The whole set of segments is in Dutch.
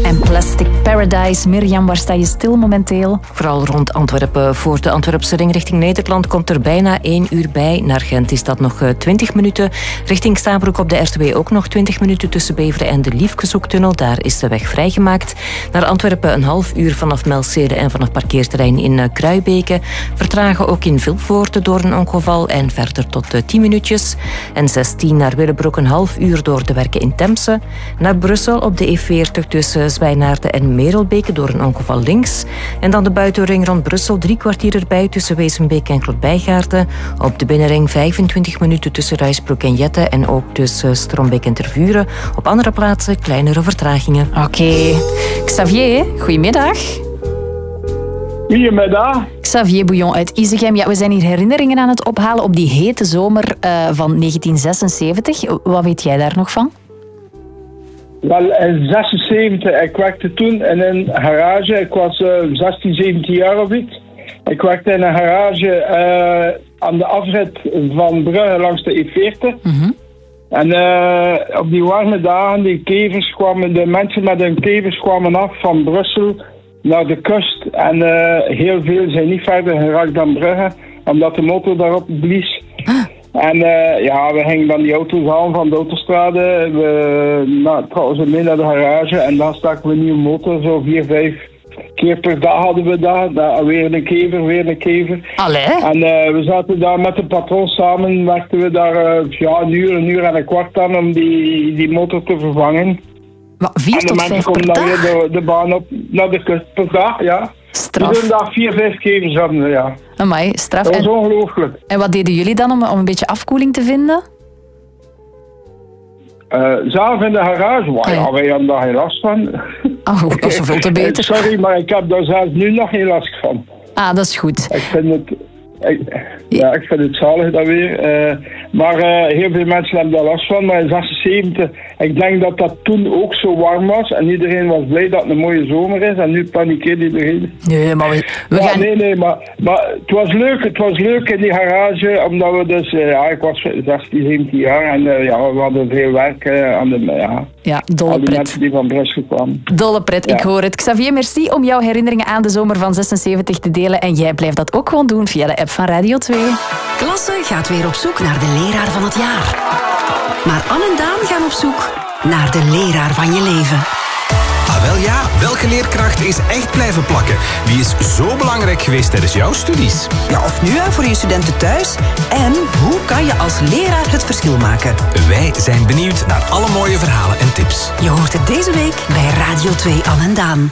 En Plastic Paradise. Mirjam, waar sta je stil momenteel? Vooral rond Antwerpen. Voor de Antwerpse ring richting Nederland komt er bijna 1 uur bij. Naar Gent is dat nog 20 minuten. Richting Stabroek op de R2 ook nog 20 minuten tussen Beveren en de Liefkezoektunnel. Daar is de weg vrijgemaakt. Naar Antwerpen een half uur vanaf Melcede en vanaf parkeerterrein in Kruibeke. Vertragen ook in Vilvoorde door een ongeval en verder tot 10 minuutjes. En 16 naar Willebroek een half uur door de werken in Temse. Naar Brussel op de E40 tussen Zwijnaarden en Merelbeke door een ongeval links. En dan de buitenring rond Brussel 3 kwartier erbij tussen Wezenbeek en Grootbijgaarden. Op de binnenring 25 minuten tussen Ruisbroek en Jette en ook tussen Strombeek en Tervuren. Op andere plaatsen kleinere vertragingen. Oké. Xavier, goedemiddag. Goedemiddag. Xavier Bouillon uit Isegem. Ja, we zijn hier herinneringen aan het ophalen op die hete zomer van 1976. Wat weet jij daar nog van? Wel, in 1976, ik werkte toen in een garage. Ik was 16, 17 jaar of iets. Ik werkte in een garage aan de afrit van Brugge langs de E40. Mm-hmm. En op die warme dagen, de mensen met hun kevers kwamen af van Brussel naar de kust. En heel veel zijn niet verder geraakt dan Brugge, omdat de motor daarop blies. En we gingen dan die auto's aan van de autostrade. We trouwens mee naar de garage en dan staken we een nieuwe motor. Zo 4, 5 keer per dag hadden we dat. Weer een kever. Allee? En we zaten daar met de patroon samen. Werkten we daar een uur en een kwart aan om die motor te vervangen. Maar 4 tot 5 per dag? En de mensen komen dan weer de baan op naar de kust per dag, ja. Straf. We doen daar 4, 5 kevers aan, ja. Amai, straf. Dat is ongelooflijk. En wat deden jullie dan om een beetje afkoeling te vinden? Zelf in de garage? Ja, wij hadden daar geen last van. Oh, dat is zoveel te beter. Sorry, maar ik heb daar zelfs nu nog geen last van. Ah, dat is goed. Ik vind het zalig dat weer. Maar heel veel mensen hebben daar last van. Maar in 76, ik denk dat dat toen ook zo warm was. En iedereen was blij dat het een mooie zomer is. En nu panikeert iedereen. Nee, maar we gaan... Nee, maar het was leuk. Het was leuk in die garage. Omdat we dus... ik was 16, 17 jaar. En we hadden veel werk aan de... Ja, dolle al die pret. mensen die van Brussel kwamen. Dolle pret, ik hoor het. Xavier, merci om jouw herinneringen aan de zomer van 76 te delen. En jij blijft dat ook gewoon doen via de app van Radio 2. Klasse gaat weer op zoek naar de leraar van het jaar. Maar Anne en Daan gaan op zoek naar de leraar van je leven. Ah, wel ja, welke leerkracht is echt blijven plakken? Wie is zo belangrijk geweest tijdens jouw studies? Ja, of nu voor je studenten thuis. En hoe kan je als leraar het verschil maken? Wij zijn benieuwd naar alle mooie verhalen en tips. Je hoort het deze week bij Radio 2 Anne en Daan.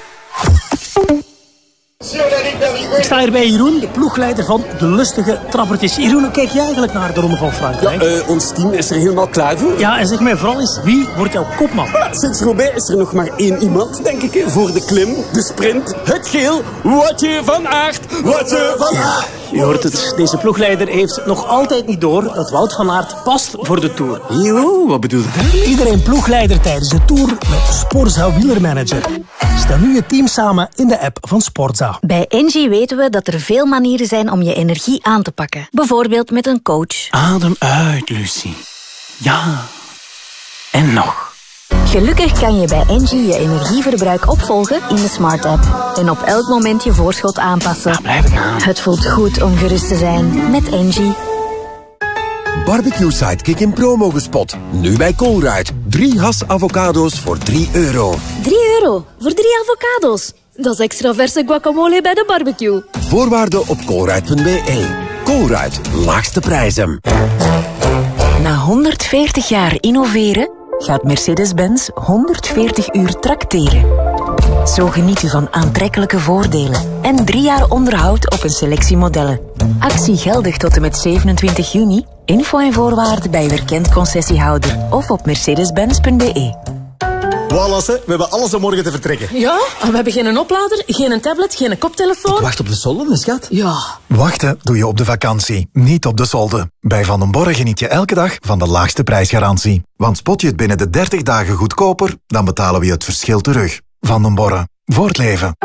Ik sta hier bij Jeroen, de ploegleider van de lustige trappertjes. Jeroen, hoe kijk jij eigenlijk naar de Ronde van Frankrijk? Ja, ons team is er helemaal klaar voor. Ja, en zeg mij vooral eens, wie wordt jouw kopman? Sinds Roubaix is er nog maar 1 iemand, denk ik, voor de klim, de sprint, het geel. Woutje van Aert, Woutje van Aert. Je hoort het, deze ploegleider heeft nog altijd niet door dat Wout van Aert past voor de Tour. Jo, wat bedoel je? Iedereen ploegleider tijdens de Tour met Sporza Wielermanager. Stel nu je team samen in de app van Sporza. Bij Engie weten we dat er veel manieren zijn om je energie aan te pakken. Bijvoorbeeld met een coach. Adem uit, Lucie. Ja. En nog. Gelukkig kan je bij Engie je energieverbruik opvolgen in de Smart app. En op elk moment je voorschot aanpassen. Ja, blijf gaan. Het voelt goed om gerust te zijn met Engie. Barbecue Sidekick in promo gespot. Nu bij Colruyt. 3 Hass avocado's voor €3. €3 voor 3 avocado's. Dat is extra verse guacamole bij de barbecue. Voorwaarden op colruyt.be. Colruyt, laagste prijzen. Na 140 jaar innoveren gaat Mercedes-Benz 140 uur trakteren. Zo geniet u van aantrekkelijke voordelen en 3 jaar onderhoud op een selectie modellen. Actie geldig tot en met 27 juni. Info en voorwaarden bij uw erkend concessiehouder of op mercedes-benz.be. Lasse, we hebben alles om morgen te vertrekken. Ja, we hebben geen oplader, geen tablet, geen koptelefoon. Wacht op de solde, schat. Ja. Wachten doe je op de vakantie, niet op de solde. Bij Van den Borre geniet je elke dag van de laagste prijsgarantie. Want spot je het binnen de 30 dagen goedkoper, dan betalen we je het verschil terug. Van den Borre, voor het leven.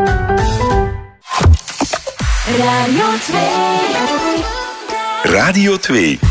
Radio 2. Radio 2.